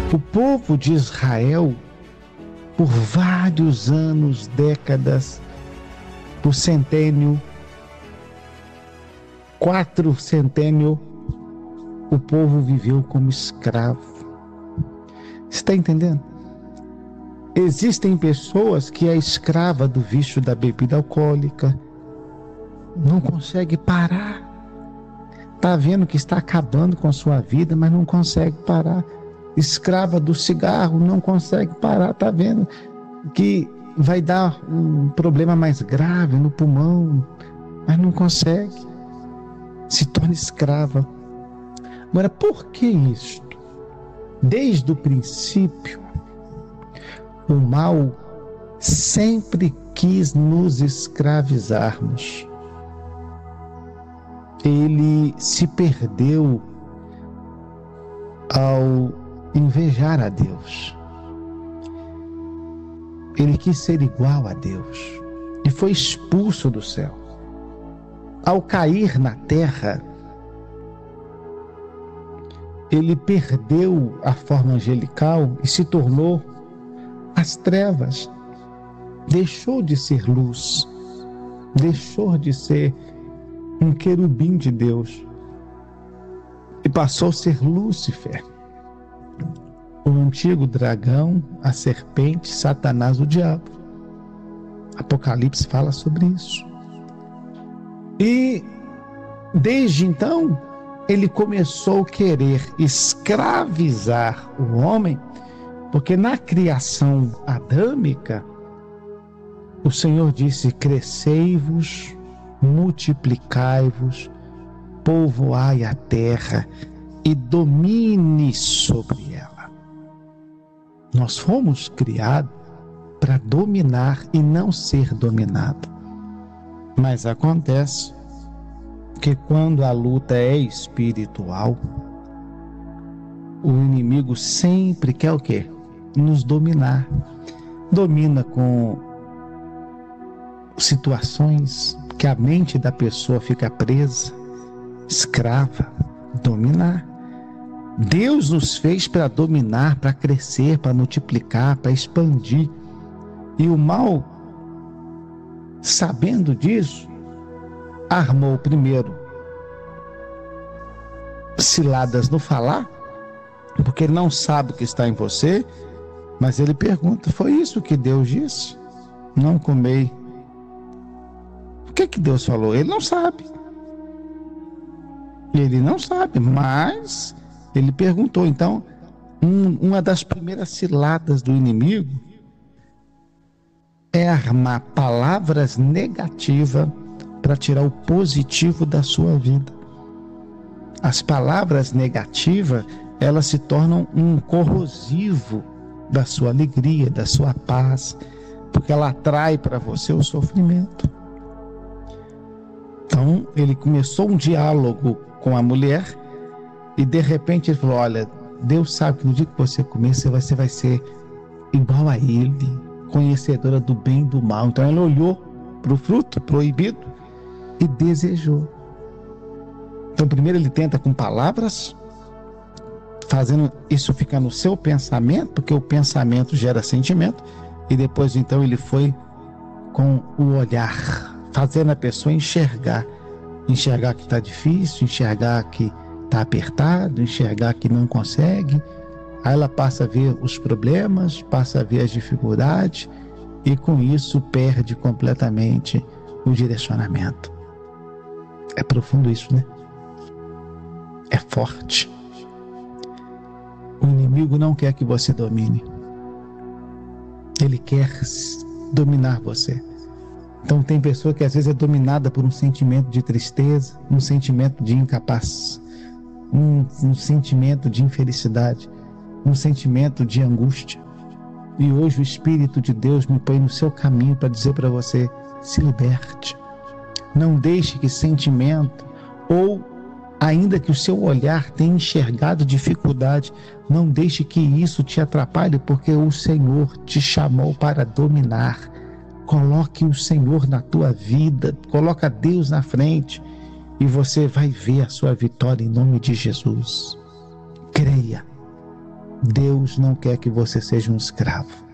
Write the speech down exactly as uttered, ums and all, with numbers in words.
O povo de Israel, por vários anos, décadas, por centênio, quatro centênio, o povo viveu como escravo. Você está entendendo? Existem pessoas que é escrava do vício da bebida alcoólica, não consegue parar. Está vendo que está acabando com a sua vida, mas não consegue parar. Escrava do cigarro, não consegue parar. Está vendo que vai dar um problema mais grave no pulmão, mas não consegue. Se torna escrava. Agora, por que isso? Desde o princípio, o mal sempre quis nos escravizarmos. Ele se perdeu ao invejar a Deus. Ele quis ser igual a Deus e foi expulso do céu. Ao cair na terra, ele perdeu a forma angelical e se tornou as trevas. Deixou de ser luz, deixou de ser um querubim de Deus e passou a ser Lúcifer, o antigo dragão, a serpente, Satanás, o diabo. Apocalipse fala sobre isso. E desde então ele começou a querer escravizar o homem, porque na criação adâmica o Senhor disse: crescei-vos, multiplicai-vos, povoai a terra e domine sobre ela. Nós fomos criados para dominar e não ser dominado. Mas acontece que quando a luta é espiritual, o inimigo sempre quer o quê? Nos dominar. Domina com situações que a mente da pessoa fica presa, escrava, dominar. Deus nos fez para dominar, para crescer, para multiplicar, para expandir. E o mal, sabendo disso, armou primeiro ciladas no falar, porque ele não sabe o que está em você, mas ele pergunta: foi isso que Deus disse? Não comei. O que que Deus falou? Ele não sabe. Ele não sabe, mas ele perguntou. Então, um, uma das primeiras ciladas do inimigo é armar palavras negativas para tirar o positivo da sua vida. As palavras negativas, elas se tornam um corrosivo da sua alegria, da sua paz, porque ela atrai para você o sofrimento. Então, ele começou um diálogo com a mulher e de repente ele falou: olha, Deus sabe que no dia que você comer, você vai, você vai ser igual a ele, conhecedora do bem e do mal. Então ela olhou para o fruto proibido e desejou. Então primeiro ele tenta com palavras, fazendo isso ficar no seu pensamento, porque o pensamento gera sentimento, e depois então ele foi com o olhar, fazendo a pessoa enxergar, enxergar que está difícil, enxergar que está apertado, enxergar que não consegue. Aí ela passa a ver os problemas, passa a ver as dificuldades e com isso perde completamente o direcionamento. É profundo isso, né? É forte. O inimigo não quer que você domine. Ele quer dominar você. Então tem pessoa que às vezes é dominada por um sentimento de tristeza, um sentimento de incapaz, um, um sentimento de infelicidade, um sentimento de angústia. E hoje o Espírito de Deus me põe no seu caminho para dizer para você: se liberte. Não deixe que sentimento, ou ainda que o seu olhar tenha enxergado dificuldade, não deixe que isso te atrapalhe, porque o Senhor te chamou para dominar. Coloque o Senhor na tua vida, coloca Deus na frente e você vai ver a sua vitória em nome de Jesus. Creia. Deus não quer que você seja um escravo.